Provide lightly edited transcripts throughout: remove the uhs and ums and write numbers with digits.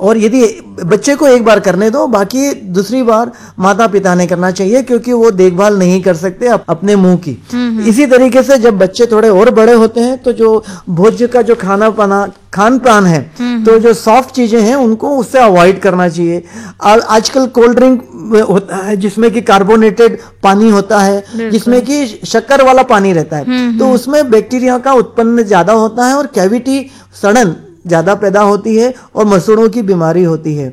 और यदि बच्चे को एक बार करने दो, बाकी दूसरी बार माता पिता ने करना चाहिए, क्योंकि वो देखभाल नहीं कर सकते अपने मुंह की। इसी तरीके से जब बच्चे थोड़े और बड़े होते हैं तो जो भोज्य का जो खान पान है, तो जो सॉफ्ट चीजें हैं उनको उससे अवॉइड करना चाहिए। आजकल कोल्ड ड्रिंक होता है जिसमें कि कार्बोनेटेड पानी होता है, जिसमें कि शक्कर वाला पानी रहता है, तो उसमें बैक्टीरिया का उत्पन्न ज्यादा होता है और कैविटी सड़न ज्यादा पैदा होती है और मसूड़ों की बीमारी होती है।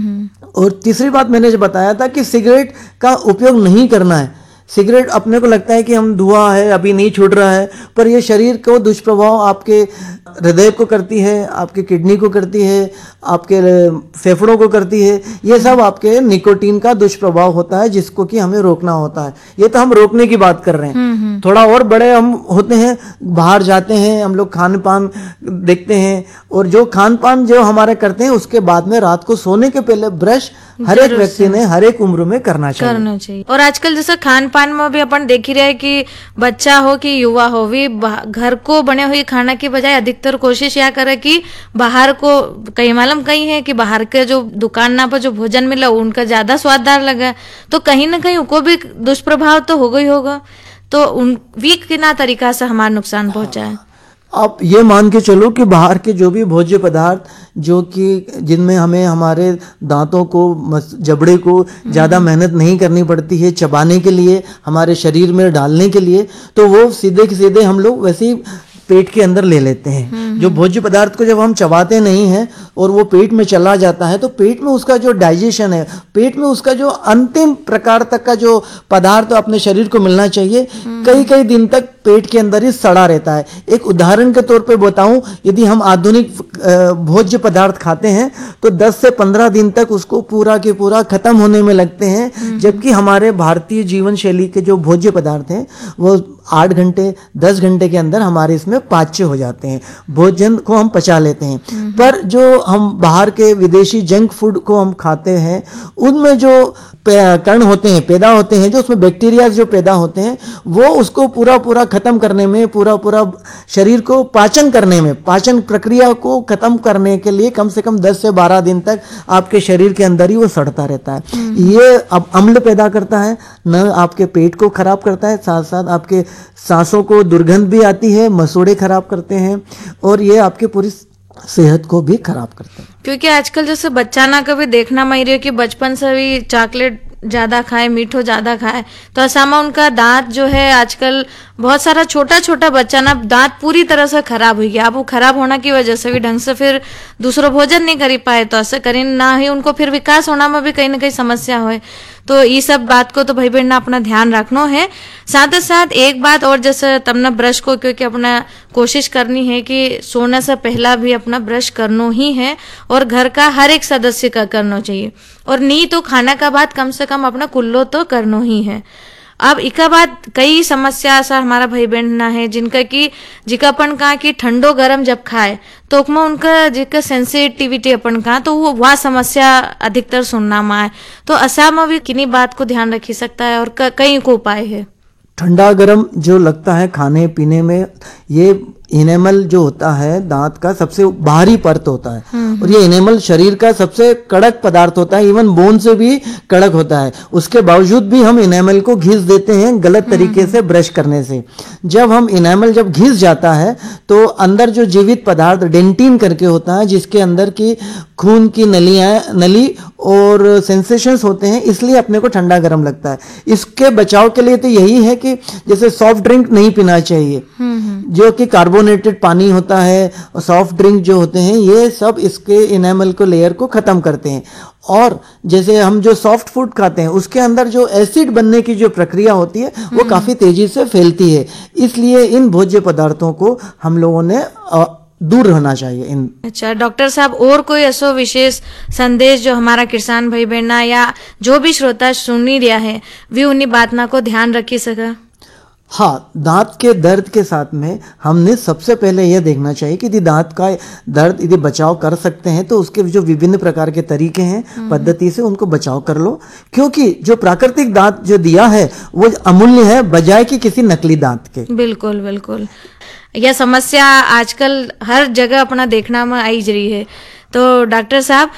और तीसरी बात मैंने जो बताया था कि सिगरेट का उपयोग नहीं करना है। सिगरेट अपने को लगता है कि हम धुआं है, अभी नहीं छूट रहा है, पर यह शरीर को दुष्प्रभाव आपके हृदय को करती है, आपके किडनी को करती है, आपके फेफड़ों को करती है। ये सब आपके निकोटीन का दुष्प्रभाव होता है, जिसको कि हमें रोकना होता है। ये तो हम रोकने की बात कर रहे हैं। थोड़ा और बड़े हम होते हैं, बाहर जाते हैं, हम लोग खान पान देखते हैं, और जो खान पान जो हमारे करते हैं उसके बाद में रात को सोने के पहले ब्रश हर एक व्यक्ति ने हर एक उम्र में करना चाहिए। और आजकल जैसे खान पान में भी अपन देख ही रहे कि बच्चा हो कि युवा हो, भी घर को बने हुए खाना की बजाय अधिकतर कोशिश यह करे कि बाहर को, कहीं मालूम कहीं है कि बाहर के जो दुकान पर जो भोजन मिला उनका ज्यादा स्वाददार लगा, तो कहीं ना कहीं उनको भी दुष्प्रभाव तो होगा ही होगा। तो उन भी कितना तरीका से हमारा नुकसान पहुंचा है। आप ये मान के चलो कि बाहर के जो भी भोज्य पदार्थ जो कि जिनमें हमें हमारे दांतों को, जबड़े को ज्यादा मेहनत नहीं करनी पड़ती है चबाने के लिए, हमारे शरीर में डालने के लिए, तो वो सीधे के सीधे हम लोग वैसे ही पेट के अंदर ले लेते हैं। जो भोज्य पदार्थ को जब हम चबाते नहीं हैं और वो पेट में चला जाता है, तो पेट में उसका जो डाइजेशन है, पेट में उसका जो अंतिम प्रकार तक का जो पदार्थ अपने शरीर को मिलना चाहिए, कई कई दिन तक पेट के अंदर ही सड़ा रहता है। एक उदाहरण के तौर पे बताऊं, यदि हम आधुनिक भोज्य पदार्थ खाते हैं तो 10 से 15 दिन तक उसको पूरा के पूरा खत्म होने में लगते हैं, जबकि हमारे भारतीय जीवन शैली के जो भोज्य पदार्थ हैं वो 8 घंटे 10 घंटे के अंदर हमारे इसमें पाच्य हो जाते हैं, भोजन को हम पचा लेते हैं। पर जो हम बाहर के विदेशी जंक फूड को हम खाते हैं, उनमें जो कण होते हैं, पैदा होते हैं, जो उसमें बैक्टीरिया जो पैदा होते हैं, वो उसको पूरा खत्म करने में, पूरा शरीर को पाचन करने में, पाचन प्रक्रिया को खत्म करने के लिए कम से कम 10 से 12 दिन तक आपके शरीर के अंदर ही वो सड़ता रहता है। ये अब अम्ल पैदा करता है, न आपके पेट को खराब करता है, साथ साथ आपके सांसों को दुर्गंध भी आती है, मसूड़े खराब करते हैं, और ये आपके पूरी सेहत को भी खराब करते हैं। क्योंकि आजकल जैसे बच्चा ना कभी देखना मैं रही कि बचपन से भी चॉकलेट ज्यादा खाए, मीठो ज्यादा खाए, तो ऐसा में उनका दांत जो है, आजकल बहुत सारा छोटा छोटा बच्चा ना दांत पूरी तरह से खराब हो गया। अब वो खराब होने की वजह से भी ढंग से फिर दूसरा भोजन नहीं कर पाए, तो ऐसे करें ना ही उनको फिर विकास होना में भी कहीं ना कहीं समस्या हो। तो ये सब बात को तो भाई बहन अपना ध्यान रखना है। साथ ही साथ एक बात और, जैसे तब ब्रश को, क्योंकि अपना कोशिश करनी है कि सोने से पहला भी अपना ब्रश करना ही है, और घर का हर एक सदस्य का करना चाहिए, और नहीं तो खाना का बाद कम से कम अपना कुल्लो तो करना ही है। अब इका बाद कई समस्या ऐसा हमारा भाई बहन ना है जिका अपन कहा कि ठंडो गरम जब खाए तो उसमें उनका जिका सेंसिटिविटी अपन कहा, तो वो वह समस्या अधिकतर सुनना में आए। तो ऐसा में भी किन्हीं बात को ध्यान रखी सकता है, और कई को उपाय है। ठंडा गरम जो लगता है खाने पीने में, ये इनेमल जो होता है दांत का सबसे बाहरी परत होता है, और ये इनेमल शरीर का सबसे कड़क पदार्थ होता है, इवन बोन से भी कड़क होता है। उसके बावजूद भी हम इनेमल को घिस देते हैं गलत तरीके से ब्रश करने से। जब हम इनेमल जब घिस जाता है तो अंदर जो जीवित पदार्थ डेंटिन करके होता है, जिसके अंदर की खून की नली और सेंसेशंस होते हैं, इसलिए अपने को ठंडा गरम लगता है। इसके बचाव के लिए तो यही है कि जैसे सॉफ्ट ड्रिंक नहीं पीना चाहिए, जो कि कार्बोनेटेड पानी होता है, और सॉफ्ट ड्रिंक जो होते हैं ये सब इसके इनेमल को लेयर को खत्म करते हैं। और जैसे हम जो सॉफ्ट फूड खाते हैं उसके अंदर जो एसिड बनने की जो प्रक्रिया होती है वो काफी तेजी से फैलती है, इसलिए इन भोज्य पदार्थों को हम लोगों ने दूर रहना चाहिए इन। अच्छा डॉक्टर साहब, और कोई ऐसा विशेष संदेश जो हमारा किसान भाई बहना या जो भी श्रोता सुनी रहा है वे उन्हीं बात ना को ध्यान रखी सका? हाँ, दांत के दर्द के साथ में हमने सबसे पहले यह देखना चाहिए कि यदि दांत का दर्द यदि बचाव कर सकते हैं तो उसके जो विभिन्न प्रकार के तरीके हैं पद्धति से उनको बचाव कर लो, क्योंकि जो प्राकृतिक दांत जो दिया है वो अमूल्य है बजाय कि किसी नकली दांत के। बिल्कुल बिल्कुल, यह समस्या आजकल हर जगह अपना देखना में आई जा रही है। तो डॉक्टर साहब,